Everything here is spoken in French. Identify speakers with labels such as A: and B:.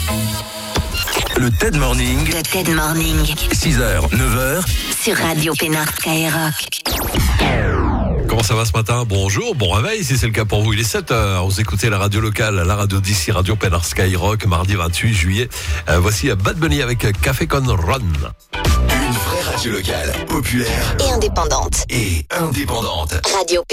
A: Le TED Morning.
B: Le TED Morning.
A: 6h, 9h.
B: Sur Radio Pénard Skyrock.
C: Comment ça va ce matin? Bonjour, bon réveil si c'est le cas pour vous. Il est 7h, vous écoutez la radio locale, la radio d'ici, Radio Pénard Skyrock, mardi 28 juillet. Voici Bad Bunny avec Café Con Run.
A: Une vraie radio locale, populaire
B: Et indépendante.
A: et indépendante.
B: Radio